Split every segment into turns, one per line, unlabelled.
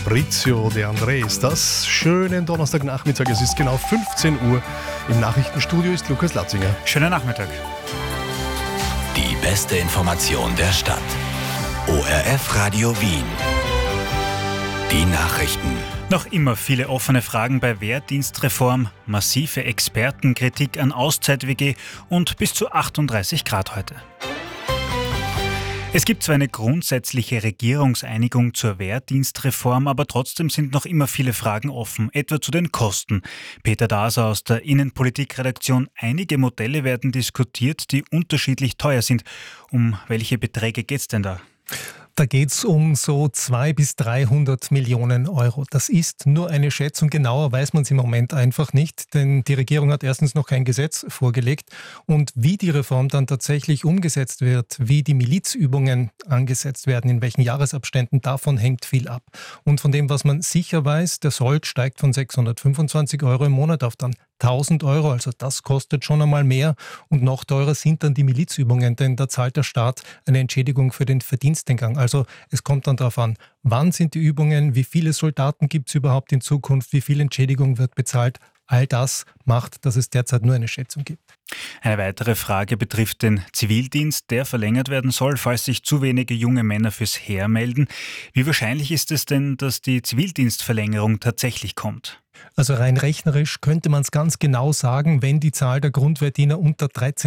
Fabrizio De André ist das. Schönen Donnerstagnachmittag, es ist genau 15 Uhr. Im Nachrichtenstudio ist Lukas Latzinger.
Schönen Nachmittag.
Die beste Information der Stadt. ORF Radio Wien. Die Nachrichten.
Noch immer viele offene Fragen bei Wehrdienstreform, massive Expertenkritik an Auszeit-WG und bis zu 38 Grad heute. Es gibt zwar eine grundsätzliche Regierungseinigung zur Wehrdienstreform, aber trotzdem sind noch immer viele Fragen offen, etwa zu den Kosten. Peter Daser aus der Innenpolitikredaktion: Einige Modelle werden diskutiert, die unterschiedlich teuer sind. Um welche Beträge geht es denn da?
Da geht es um so 200 bis 300 Millionen Euro. Das ist nur eine Schätzung, genauer weiß man es im Moment einfach nicht, denn die Regierung hat erstens noch kein Gesetz vorgelegt und wie die Reform dann tatsächlich umgesetzt wird, wie die Milizübungen angesetzt werden, in welchen Jahresabständen, davon hängt viel ab. Und von dem, was man sicher weiß, der Sold steigt von 625 Euro im Monat auf dann 1.000 Euro, also das kostet schon einmal mehr, und noch teurer sind dann die Milizübungen, denn da zahlt der Staat eine Entschädigung für den Verdiensteingang. Also es kommt dann darauf an, wann sind die Übungen, wie viele Soldaten gibt es überhaupt in Zukunft, wie viel Entschädigung wird bezahlt. All das macht, dass es derzeit nur eine Schätzung gibt.
Eine weitere Frage betrifft den Zivildienst, der verlängert werden soll, falls sich zu wenige junge Männer fürs Heer melden. Wie wahrscheinlich ist es denn, dass die Zivildienstverlängerung tatsächlich kommt?
Also rein rechnerisch könnte man es ganz genau sagen, wenn die Zahl der Grundwehrdiener unter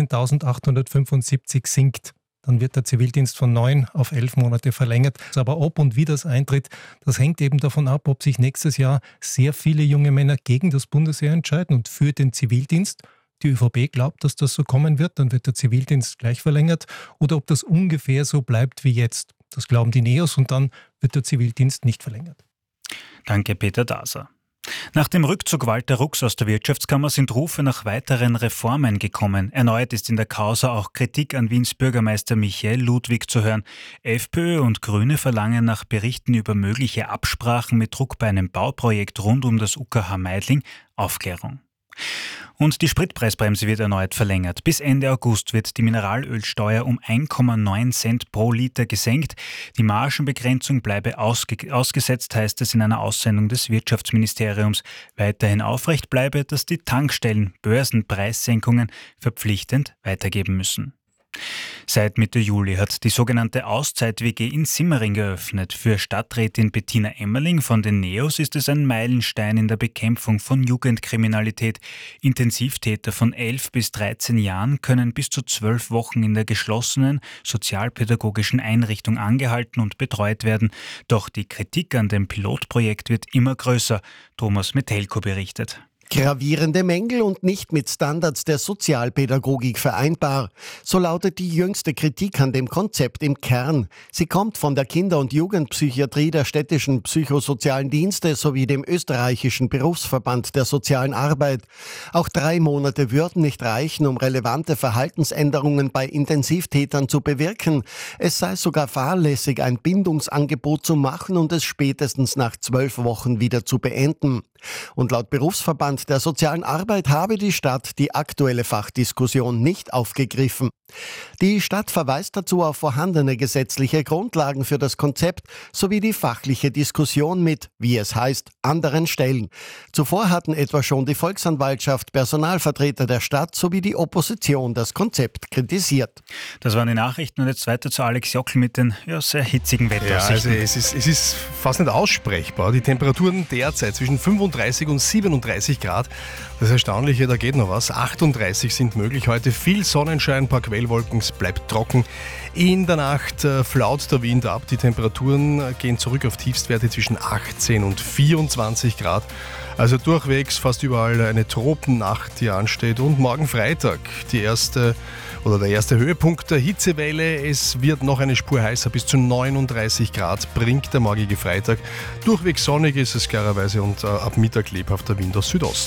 13.875 sinkt. Dann wird der Zivildienst von 9 auf 11 Monate verlängert. Aber ob und wie das eintritt, das hängt eben davon ab, ob sich nächstes Jahr sehr viele junge Männer gegen das Bundesheer entscheiden und für den Zivildienst. Die ÖVP glaubt, dass das so kommen wird, dann wird der Zivildienst gleich verlängert. Oder ob das ungefähr so bleibt wie jetzt. Das glauben die NEOS und dann wird der Zivildienst nicht verlängert.
Danke, Peter Daser. Nach dem Rückzug Walter Rux aus der Wirtschaftskammer sind Rufe nach weiteren Reformen gekommen. Erneut ist in der Causa auch Kritik an Wiens Bürgermeister Michael Ludwig zu hören. FPÖ und Grüne verlangen nach Berichten über mögliche Absprachen mit Druck bei einem Bauprojekt rund um das UKH Meidling Aufklärung. Und die Spritpreisbremse wird erneut verlängert. Bis Ende August wird die Mineralölsteuer um 1,9 Cent pro Liter gesenkt. Die Margenbegrenzung bleibe ausgesetzt, heißt es in einer Aussendung des Wirtschaftsministeriums. Weiterhin aufrecht bleibe, dass die Tankstellen Börsenpreissenkungen verpflichtend weitergeben müssen. Seit Mitte Juli hat die sogenannte Auszeit-WG in Simmering geöffnet. Für Stadträtin Bettina Emmerling von den NEOS ist es ein Meilenstein in der Bekämpfung von Jugendkriminalität. Intensivtäter von 11 bis 13 Jahren können bis zu 12 Wochen in der geschlossenen sozialpädagogischen Einrichtung angehalten und betreut werden. Doch die Kritik an dem Pilotprojekt wird immer größer. Thomas Metelko berichtet.
Gravierende Mängel und nicht mit Standards der Sozialpädagogik vereinbar. So lautet die jüngste Kritik an dem Konzept im Kern. Sie kommt von der Kinder- und Jugendpsychiatrie der städtischen psychosozialen Dienste sowie dem österreichischen Berufsverband der sozialen Arbeit. Auch 3 Monate würden nicht reichen, um relevante Verhaltensänderungen bei Intensivtätern zu bewirken. Es sei sogar fahrlässig, ein Bindungsangebot zu machen und es spätestens nach 12 Wochen wieder zu beenden. Und laut Berufsverband der sozialen Arbeit habe die Stadt die aktuelle Fachdiskussion nicht aufgegriffen. Die Stadt verweist dazu auf vorhandene gesetzliche Grundlagen für das Konzept sowie die fachliche Diskussion mit, wie es heißt, anderen Stellen. Zuvor hatten etwa schon die Volksanwaltschaft, Personalvertreter der Stadt sowie die Opposition das Konzept kritisiert.
Das waren die Nachrichten und jetzt weiter zu Alex Jockel mit den sehr hitzigen Wetteraussichten.
Ja, also es ist fast nicht aussprechbar. Die Temperaturen derzeit zwischen 35 und 37 Grad. Das Erstaunliche, da geht noch was. 38 sind möglich heute. Viel Sonnenschein, ein paar Quellwolken, es bleibt trocken. In der Nacht flaut der Wind ab. Die Temperaturen gehen zurück auf Tiefstwerte zwischen 18 und 24 Grad. Also durchwegs fast überall eine Tropennacht, die ansteht. Und morgen Freitag der erste Höhepunkt der Hitzewelle. Es wird noch eine Spur heißer, bis zu 39 Grad bringt der morgige Freitag. Durchwegs sonnig ist es klarerweise und ab Mittag lebhafter Wind aus Südost.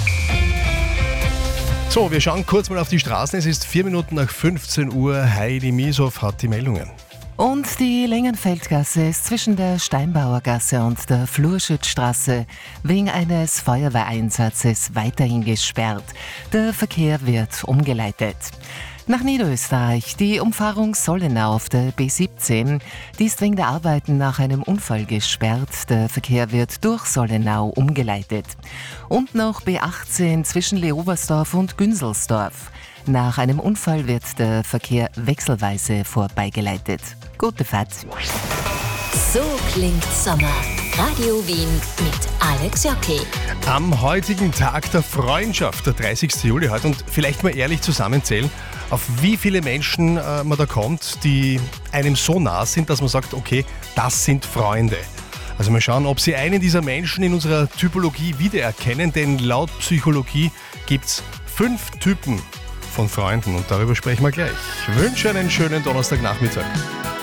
So, wir schauen kurz mal auf die Straßen. Es ist 4 Minuten nach 15 Uhr. Heidi Mieshoff hat die Meldungen.
Und die Längenfeldgasse ist zwischen der Steinbauergasse und der Flurschützstraße wegen eines Feuerwehreinsatzes weiterhin gesperrt. Der Verkehr wird umgeleitet. Nach Niederösterreich. Die Umfahrung Sollenau auf der B17. Die ist wegen der Arbeiten nach einem Unfall gesperrt. Der Verkehr wird durch Sollenau umgeleitet. Und noch B18 zwischen Leobersdorf und Günselsdorf. Nach einem Unfall wird der Verkehr wechselweise vorbeigeleitet. Gute Fahrt.
So klingt Sommer. Radio Wien mit Alex Jockey.
Am heutigen Tag der Freundschaft, der 30. Juli heute, und vielleicht mal ehrlich zusammenzählen, auf wie viele Menschen man da kommt, die einem so nah sind, dass man sagt, okay, das sind Freunde. Also mal schauen, ob Sie einen dieser Menschen in unserer Typologie wiedererkennen, denn laut Psychologie gibt es 5 Typen von Freunden und darüber sprechen wir gleich. Ich wünsche einen schönen Donnerstagnachmittag.